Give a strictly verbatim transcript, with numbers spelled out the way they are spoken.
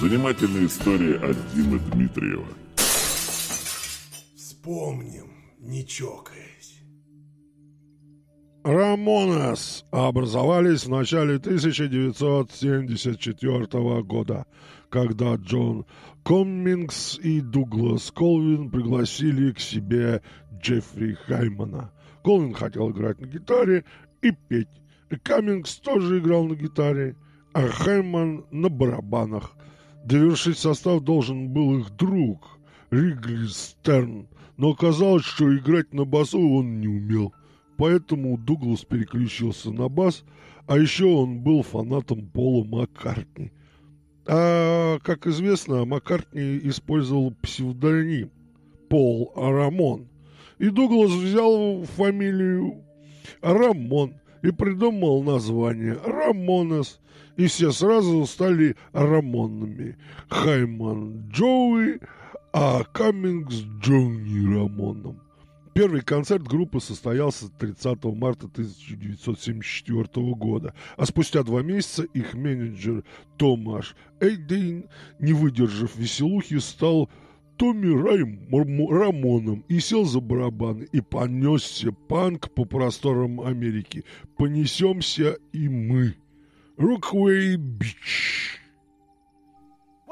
Занимательная история от Димы Дмитриева. Вспомним, не чокаясь. Рамонес образовались в начале тысяча девятьсот семьдесят четвёртого года, когда Джон Коммингс и Дуглас Колвин пригласили к себе Джеффри Хаймана. Колвин хотел играть на гитаре и петь. Каммингс тоже играл на гитаре, а Хайман на барабанах. Довершить состав должен был их друг Ригли Стерн, но оказалось, что играть на басу он не умел. Поэтому Дуглас переключился на бас, а еще он был фанатом Пола Маккартни. А, как известно, Маккартни использовал псевдоним Пол Рамон. И Дуглас взял фамилию Рамон и придумал название Рамонес. И все сразу стали Рамонами. Хайман Джоуи, а Каммингс Джонни Рамоном. Первый концерт группы состоялся тридцатого марта тысяча девятьсот семьдесят четвёртого года, а спустя два месяца их менеджер Томаш Эйдейн, не выдержав веселухи, стал Томми Райм Рамоном и сел за барабаны, и понесся панк по просторам Америки. Понесемся и мы. Роквей Бич.